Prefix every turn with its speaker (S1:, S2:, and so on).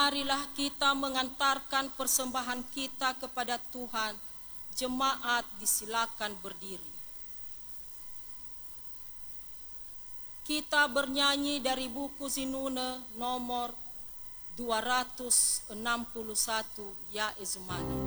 S1: Marilah kita mengantarkan persembahan kita kepada Tuhan. Jemaat disilakan berdiri. Kita bernyanyi dari buku Zinune nomor 261, Ya Ezumani.